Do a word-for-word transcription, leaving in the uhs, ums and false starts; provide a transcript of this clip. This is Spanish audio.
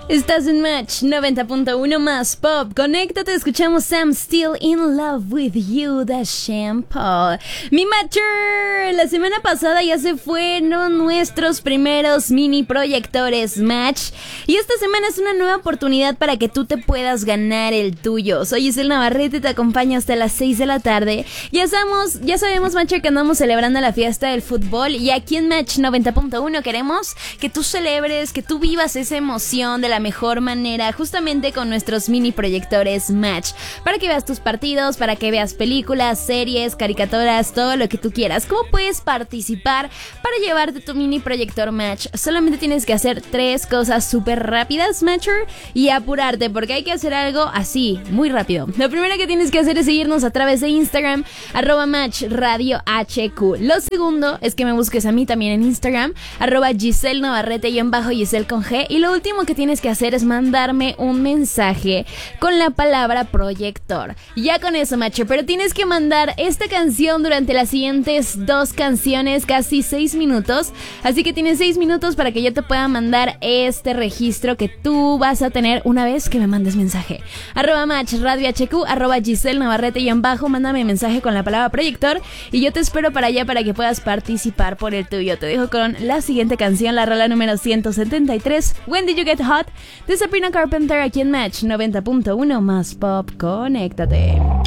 Estás en Match noventa punto uno más Pop. Conéctate, escuchamos I'm Still in Love with You de Sean Paul. Mi Matcher, la semana pasada ya se fueron nuestros primeros mini proyectores Match. Y esta semana es una nueva oportunidad para que tú te puedas ganar el tuyo. Soy Giselle Navarrete, te acompaño hasta las seis de la tarde. Ya sabemos, ya sabemos, Matcher, que andamos celebrando la fiesta del fútbol. Y aquí en Match noventa punto uno queremos que tú celebres, que tú vivas esa emoción de la mejor manera, justamente con nuestros mini proyectores Match, para que veas tus partidos, para que veas películas, series, caricaturas, todo lo que tú quieras. ¿Cómo puedes participar para llevarte tu mini proyector Match? Solamente tienes que hacer tres cosas súper rápidas, Matcher, y apurarte, porque hay que hacer algo así, muy rápido. Lo primero que tienes que hacer es seguirnos a través de Instagram, arroba Match Radio H Q. Lo segundo es que me busques a mí también en Instagram, arroba Giselle Navarrete y en bajo Giselle con G. Y lo último que tienes que hacer es mandarme un mensaje con la palabra proyector. Ya con eso, Matcher, pero tienes que mandar esta canción durante las siguientes dos canciones, casi seis minutos. Así que tienes seis minutos para que yo te pueda mandar este registro que tú vas a tener una vez que me mandes mensaje. Arroba Match Radio H Q, arroba Giselle Navarrete y en bajo, mándame mensaje con la palabra proyector y yo te espero para allá para que puedas participar por el tuyo. Te dejo con la siguiente canción, la rola número ciento setenta y tres, When Did You Get Hot, de Sabrina Carpenter, aquí en Match noventa punto uno más Pop. Conéctate.